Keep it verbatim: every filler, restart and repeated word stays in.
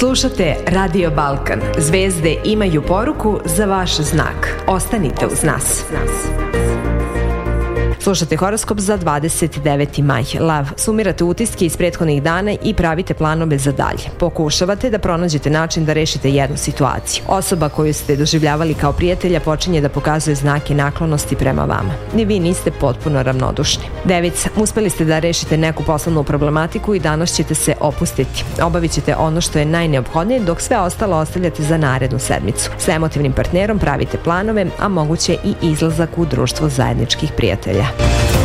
Slušate Radio Balkan. Zvezde imaju poruku za vaš znak. Ostanite uz nas. Slušate horoskop za dvadeset deveti maj. Lav, sumirate utiske iz prethodnih dana i pravite planove za dalje. Pokušavate da pronađete način da rešite jednu situaciju. Osoba koju ste doživljavali kao prijatelja počinje da pokazuje znake naklonosti prema vama. Ni vi niste potpuno ravnodušni. Devica, uspeli ste da rešite neku poslovnu problematiku i danas ćete se opustiti. Obavit ćete ono što je najneophodnije, dok sve ostalo ostavljate za narednu sedmicu. Sa emotivnim partnerom pravite planove, a moguće i izlazak u društvo zajedničkih prijatelja.